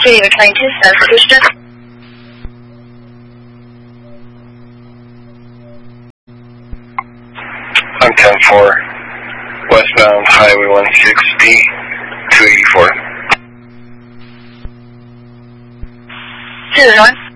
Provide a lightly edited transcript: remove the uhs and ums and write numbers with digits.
you're trying to substation. I'm 10-4, westbound Highway 160, 284. 2 north.